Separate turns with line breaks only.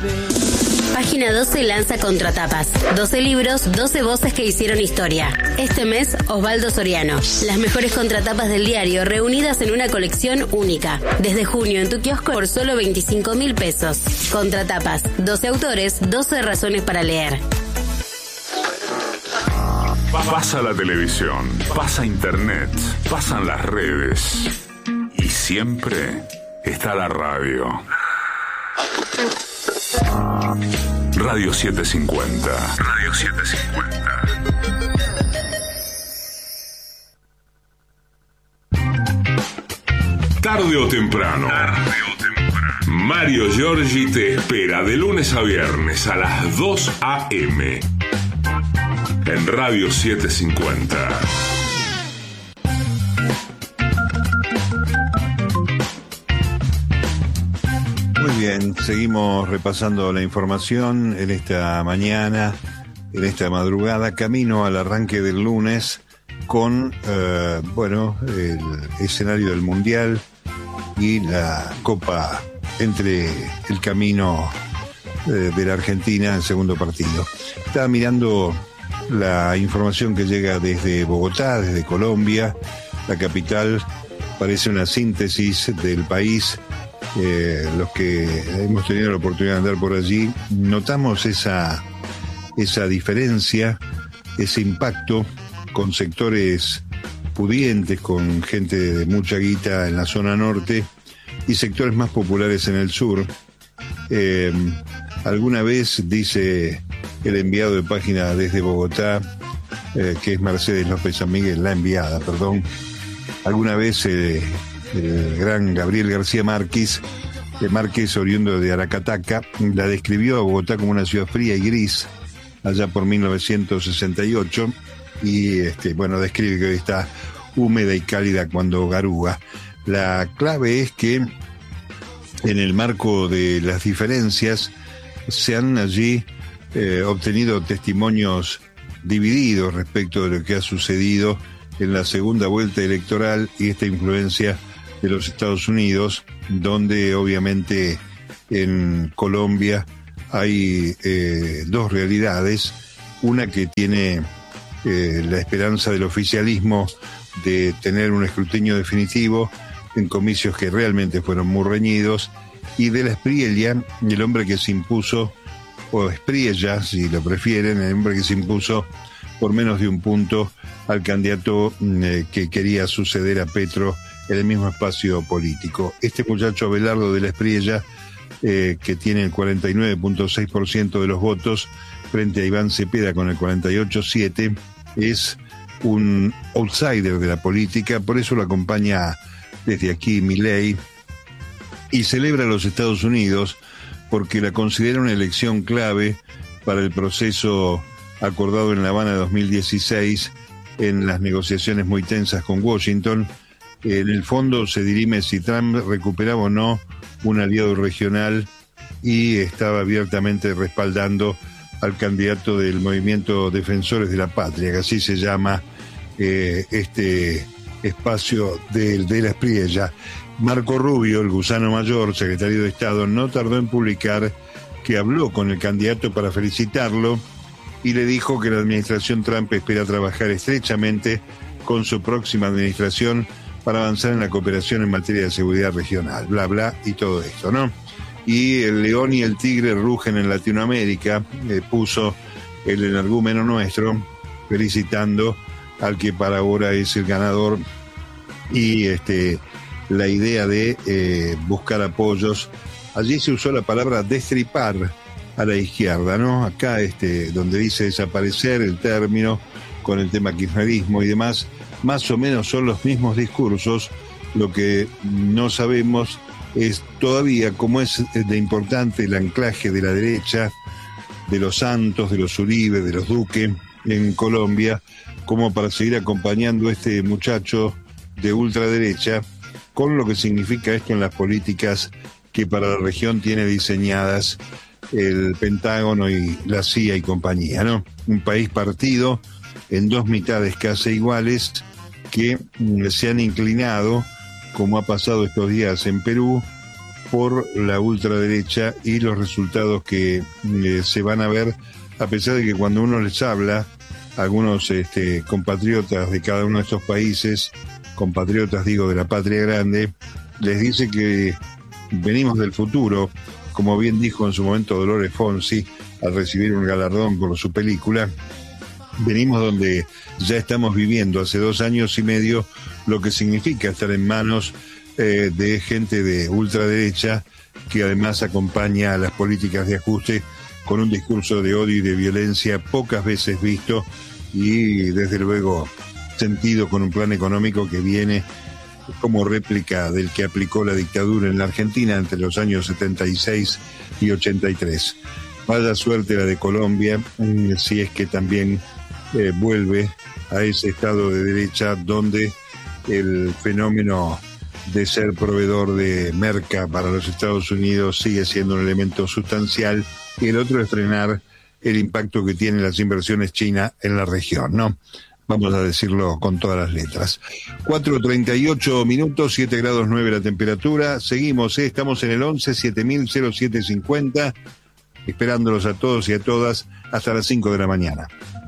Página 12 lanza Contratapas. 12 libros, 12 voces que hicieron historia. Este mes, Osvaldo Soriano. Las mejores contratapas del diario reunidas en una colección única. Desde junio en tu kiosco por solo 25.000 pesos. Contratapas. 12 autores, 12 razones para leer.
Pasa la televisión, pasa internet, pasan las redes. Y siempre está la radio. Radio 750. Radio 750. Tarde o temprano. Mario Giorgi te espera de lunes a viernes a las 2 a.m. en Radio 750.
Muy bien, seguimos repasando la información en esta mañana, en esta madrugada, camino al arranque del lunes con, el escenario del Mundial y la Copa entre el camino de la Argentina, el segundo partido. Estaba mirando la información que llega desde Bogotá, desde Colombia, la capital. Parece una síntesis del país. Los que hemos tenido la oportunidad de andar por allí, notamos esa diferencia, ese impacto con sectores pudientes, con gente de mucha guita en la zona norte y sectores más populares en el sur. Alguna vez, dice el enviado de página desde Bogotá, que es Mercedes López San Miguel, la enviada, perdón, alguna vez el gran Gabriel García Márquez, oriundo de Aracataca, la describió a Bogotá como una ciudad fría y gris, allá por 1968, y describe que hoy está húmeda y cálida cuando garúa. La clave es que en el marco de las diferencias se han allí obtenido testimonios divididos respecto de lo que ha sucedido en la segunda vuelta electoral y esta influencia de los Estados Unidos, donde obviamente en Colombia hay dos realidades, una que tiene la esperanza del oficialismo de tener un escrutinio definitivo en comicios que realmente fueron muy reñidos, y de la Espriella, el hombre que se impuso, o Espriella si lo prefieren, el hombre que se impuso por menos de un punto al candidato que quería suceder a Petro en el mismo espacio político. Este muchacho Abelardo de la Espriella, que tiene el 49.6% de los votos frente a Iván Cepeda con el 48.7%, es un outsider de la política, por eso lo acompaña desde aquí Milei, y celebra a los Estados Unidos porque la considera una elección clave para el proceso acordado en La Habana de 2016 en las negociaciones muy tensas con Washington. En el fondo se dirime si Trump recuperaba o no un aliado regional, y estaba abiertamente respaldando al candidato del Movimiento Defensores de la Patria, que así se llama este espacio de la Espriella. Marco Rubio, el gusano mayor, secretario de Estado, no tardó en publicar que habló con el candidato para felicitarlo y le dijo que la administración Trump espera trabajar estrechamente con su próxima administración para avanzar en la cooperación en materia de seguridad regional, bla, bla, y todo esto, ¿no? Y el león y el tigre rugen en Latinoamérica, puso el energúmeno nuestro, felicitando al que para ahora es el ganador, y la idea de buscar apoyos. Allí se usó la palabra destripar a la izquierda, ¿no? Acá donde dice desaparecer el término con el tema kirchnerismo y demás, más o menos son los mismos discursos. Lo que no sabemos es todavía cómo es de importante el anclaje de la derecha, de los Santos, de los Uribe, de los Duque en Colombia, como para seguir acompañando a este muchacho de ultraderecha, con lo que significa esto en las políticas que para la región tiene diseñadas el Pentágono y la CIA y compañía, ¿no? Un país partido en dos mitades casi iguales que se han inclinado, como ha pasado estos días en Perú, por la ultraderecha y los resultados que se van a ver, a pesar de que cuando uno les habla, algunos compatriotas de cada uno de estos países, compatriotas digo de la patria grande, les dice que venimos del futuro, como bien dijo en su momento Dolores Fonsi al recibir un galardón por su película. Venimos donde ya estamos viviendo hace 2 años y medio lo que significa estar en manos de gente de ultraderecha que además acompaña a las políticas de ajuste con un discurso de odio y de violencia pocas veces visto y desde luego sentido con un plan económico que viene como réplica del que aplicó la dictadura en la Argentina entre los años 76 y 83. Vaya suerte la de Colombia, si es que también vuelve a ese estado de derecha donde el fenómeno de ser proveedor de merca para los Estados Unidos sigue siendo un elemento sustancial, y el otro es frenar el impacto que tienen las inversiones chinas en la región, ¿no? Vamos a decirlo con todas las letras. 4:38 minutos, 7 grados 9 la temperatura. Seguimos, estamos en el 11 7000 0750, esperándolos a todos y a todas hasta las 5 de la mañana.